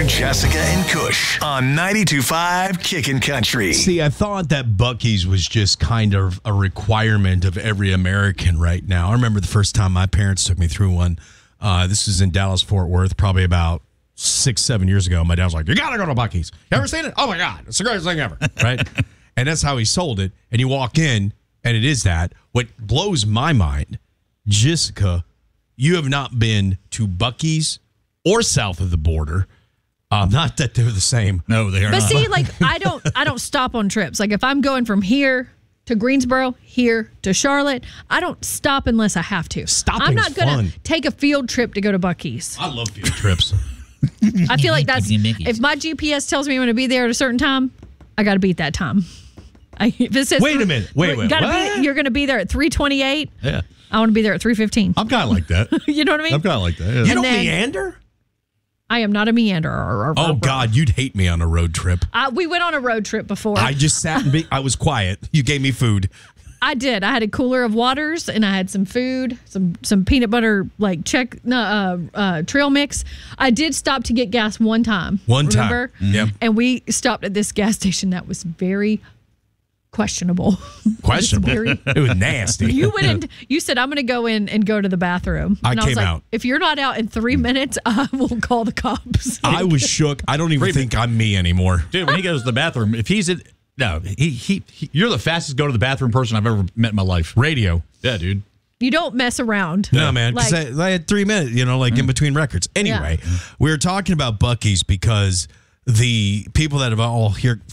Tyler, Jessica, and Kush on 92.5 Kickin' Country. See, I thought that Buc-ee's was just kind of a requirement of every American right now. I remember the first time my parents took me through one. This was in Dallas-Fort Worth, probably about 6-7 years ago. My dad was like, you got to go to Buc-ee's. You ever seen it? Oh, my God. It's the greatest thing ever. Right? And that's how he sold it. And you walk in, and it is that. What blows my mind, Jessica, you have not been to Buc-ee's or south of the border. Not that they're the same. No, they are not. But see, like I don't stop on trips. Like if I'm going from here to Greensboro, here to Charlotte, I don't stop unless I have to. Stopping's I'm not gonna fun. take a field trip to go to Buc-ee's. I love field trips. I feel like that's if my GPS tells me I'm going to be there at a certain time, I got to beat that time. If it says Wait a minute. Wait. You're going to be there at 3:28. Yeah. I want to be there at 3:15. I'm kind of like that. You know what I mean? I'm kind of like that. Yeah. You don't then- meander? I am not a meanderer. Oh, God, you'd hate me on a road trip. We went on a road trip before. I just sat and I was quiet. You gave me food. I did. I had a cooler of waters and I had some food, some peanut butter trail mix. I did stop to get gas one time. Remember? Yep. And we stopped at this gas station that was very questionable. Questionable. It was nasty. You went in. You said, "I'm going to go in and go to the bathroom." I And came was like, out. If you're not out in 3 minutes, I will call the cops. I was shook. I don't even think I'm me anymore. Dude, when he goes to the bathroom, if he's at you're the fastest go to the bathroom person I've ever met in my life. Radio. Yeah, dude. You don't mess around. No, man. Because Like- I had 3 minutes, in between records. Anyway, we were talking about Buc-ee's because the people that have all here